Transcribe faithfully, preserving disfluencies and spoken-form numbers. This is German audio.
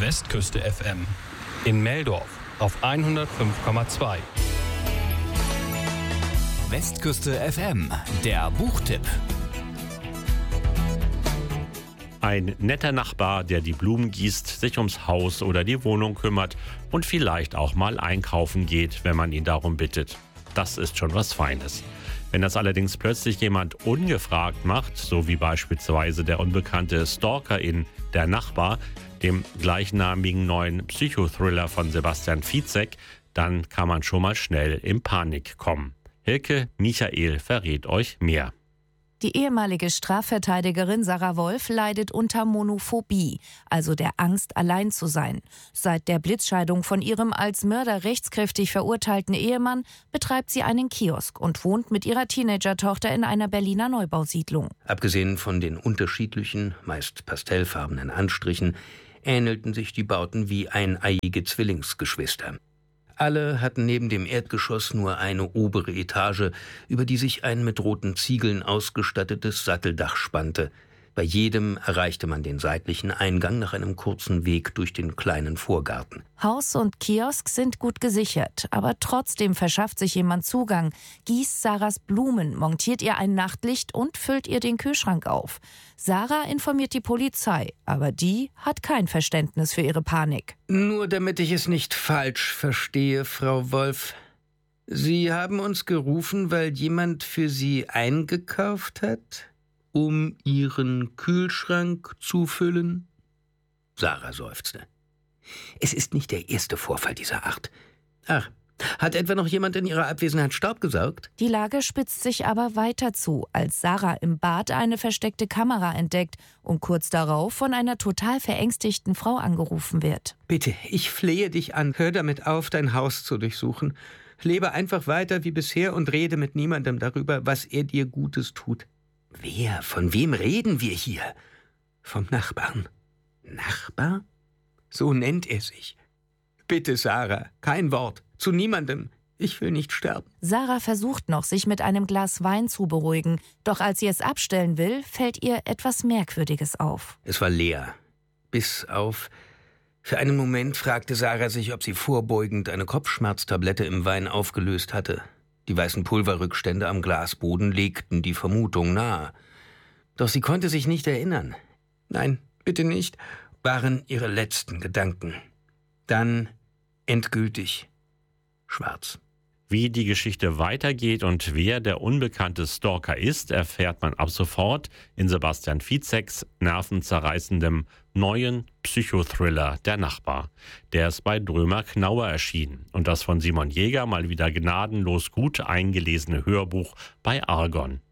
Westküste F M. In Meldorf auf hundertfünf Komma zwei. Westküste F M, der Buchtipp. Ein netter Nachbar, der die Blumen gießt, sich ums Haus oder die Wohnung kümmert und vielleicht auch mal einkaufen geht, wenn man ihn darum bittet. Das ist schon was Feines. Wenn das allerdings plötzlich jemand ungefragt macht, so wie beispielsweise der unbekannte Stalker in Der Nachbar, dem gleichnamigen neuen Psychothriller von Sebastian Fiszek, dann kann man schon mal schnell in Panik kommen. Hilke Michael verrät euch mehr. Die ehemalige Strafverteidigerin Sarah Wolf leidet unter Monophobie, also der Angst, allein zu sein. Seit der Blitzscheidung von ihrem als Mörder rechtskräftig verurteilten Ehemann betreibt sie einen Kiosk und wohnt mit ihrer Teenager-Tochter in einer Berliner Neubausiedlung. Abgesehen von den unterschiedlichen, meist pastellfarbenen Anstrichen, ähnelten sich die Bauten wie eineiige Zwillingsgeschwister. Alle hatten neben dem Erdgeschoss nur eine obere Etage, über die sich ein mit roten Ziegeln ausgestattetes Satteldach spannte. Bei jedem erreichte man den seitlichen Eingang nach einem kurzen Weg durch den kleinen Vorgarten. Haus und Kiosk sind gut gesichert, aber trotzdem verschafft sich jemand Zugang, gießt Sarahs Blumen, montiert ihr ein Nachtlicht und füllt ihr den Kühlschrank auf. Sarah informiert die Polizei, aber die hat kein Verständnis für ihre Panik. Nur damit ich es nicht falsch verstehe, Frau Wolf. Sie haben uns gerufen, weil jemand für Sie eingekauft hat? Um Ihren Kühlschrank zu füllen? Sarah seufzte. Es ist nicht der erste Vorfall dieser Art. Ach, hat etwa noch jemand in ihrer Abwesenheit Staub gesaugt? Die Lage spitzt sich aber weiter zu, als Sarah im Bad eine versteckte Kamera entdeckt und kurz darauf von einer total verängstigten Frau angerufen wird. Bitte, ich flehe dich an, hör damit auf, dein Haus zu durchsuchen. Lebe einfach weiter wie bisher und rede mit niemandem darüber, was er dir Gutes tut. Wer? Von wem reden wir hier? Vom Nachbarn. Nachbar? So nennt er sich. Bitte, Sarah, kein Wort. Zu niemandem. Ich will nicht sterben. Sarah versucht noch, sich mit einem Glas Wein zu beruhigen. Doch als sie es abstellen will, fällt ihr etwas Merkwürdiges auf. Es war leer. Bis auf... Für einen Moment fragte Sarah sich, ob sie vorbeugend eine Kopfschmerztablette im Wein aufgelöst hatte. Die weißen Pulverrückstände am Glasboden legten die Vermutung nahe. Doch sie konnte sich nicht erinnern. Nein, bitte nicht, waren ihre letzten Gedanken. Dann endgültig schwarz. Wie die Geschichte weitergeht und wer der unbekannte Stalker ist, erfährt man ab sofort in Sebastian Fiszeks nervenzerreißendem neuen Psychothriller Der Nachbar. Der ist bei Drömer Knauer erschienen und das von Simon Jäger mal wieder gnadenlos gut eingelesene Hörbuch bei Argon.